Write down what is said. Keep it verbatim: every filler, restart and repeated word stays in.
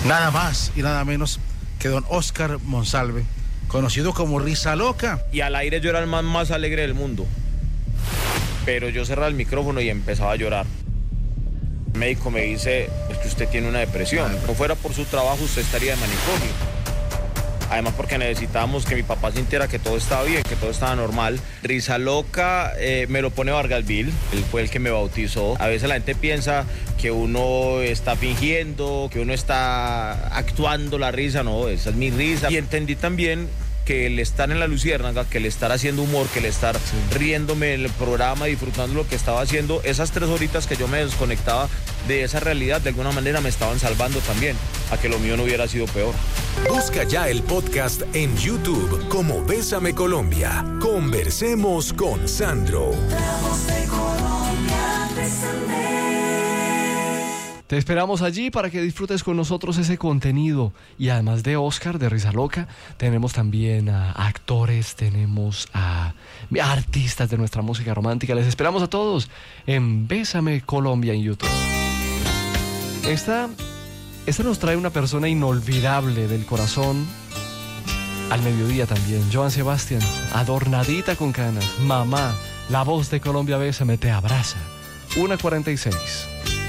Nada más y nada menos que don Oscar Monsalve, conocido como Risa Loca. Y al aire yo era el man más alegre del mundo. Pero yo cerraba el micrófono y empezaba a llorar. El médico me dice, es que usted tiene una depresión. Si no fuera por su trabajo, usted estaría de manicomio. Además porque necesitábamos que mi papá sintiera que todo estaba bien, que todo estaba normal. Risa Loca eh, me lo pone Vargasville, él fue el que me bautizó. A veces la gente piensa que uno está fingiendo, que uno está actuando la risa. No, esa es mi risa. Y entendí también que el estar en la luciérnaga, que el estar haciendo humor, que el estar riéndome en el programa, disfrutando lo que estaba haciendo, esas tres horitas que yo me desconectaba de esa realidad, de alguna manera me estaban salvando también, a que lo mío no hubiera sido peor. Busca ya el podcast en YouTube como Bésame Colombia. Conversemos con Sandro. La voz de Colombia, bésame. Te esperamos allí para que disfrutes con nosotros ese contenido. Y además de Oscar, de Risa Loca, tenemos también a actores, tenemos a artistas de nuestra música romántica. Les esperamos a todos en Bésame Colombia en YouTube. Esta, esta nos trae una persona inolvidable del corazón. Al mediodía también, Joan Sebastián, adornadita con canas. Mamá, la voz de Colombia Bésame te abraza. una cuarenta y seis.